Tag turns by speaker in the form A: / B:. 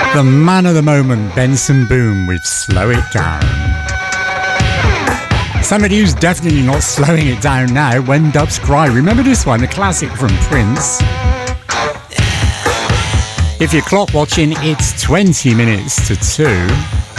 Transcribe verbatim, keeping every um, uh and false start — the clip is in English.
A: The man of the moment, Benson Boone, with Slow It Down. Somebody who's definitely not slowing it down now, When Doves Cry. Remember this one, a classic from Prince. If you're clock watching, it's twenty minutes to two.